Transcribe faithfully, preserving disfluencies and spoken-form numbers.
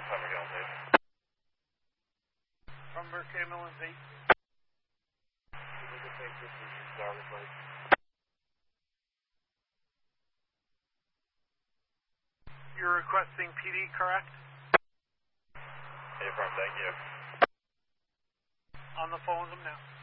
time we're going, please. From Burke Ambulance eight. We can take this as your driver's license. You're requesting P D, correct? Hey, from, thank you. On the phone with them now.